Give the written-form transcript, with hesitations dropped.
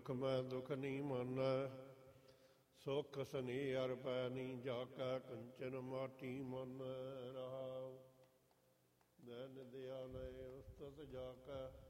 ਦੁਖ ਮੈਂ ਦੁਖ ਨਹੀਂ ਮਾਨੈ, ਸੁਖ ਸਨੀ ਅਰ ਪੈ ਨਹੀਂ ਜਾਕੈ, ਕੰਚਨ ਮਾਟੀ ਮਨ ਰਹਾਉ। ਨੈਣ ਦਿਆਲੈ ਉਸਤਤ ਜਾਕੈ,